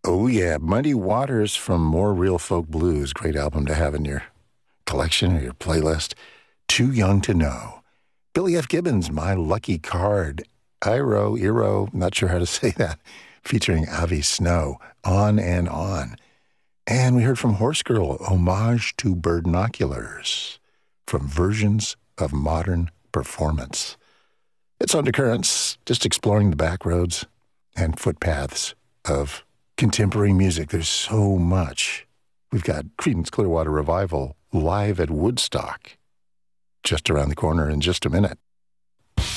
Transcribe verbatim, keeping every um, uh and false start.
Oh, yeah. Muddy Waters from More Real Folk Blues. Great album to have in your collection or your playlist. Too Young to Know. Billy F. Gibbons, My Lucky Card. Iro, Iro, not sure how to say that, featuring Avi Snow. On and On. And we heard from Horse Girl, Homage to Birdnoculars, from Versions of Modern Performance. It's Undercurrents, just exploring the back roads and footpaths of contemporary music. There's so much. We've got Creedence Clearwater Revival live at Woodstock just around the corner in just a minute.